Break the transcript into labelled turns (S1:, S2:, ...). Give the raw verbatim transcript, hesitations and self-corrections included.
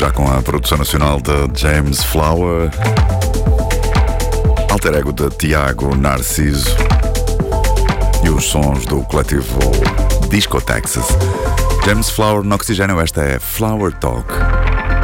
S1: já com a produção nacional de James Flower, alter ego de Tiago Narciso e os sons do coletivo Disco Texas. James Flower no Oxigênio, esta é Flower Talk.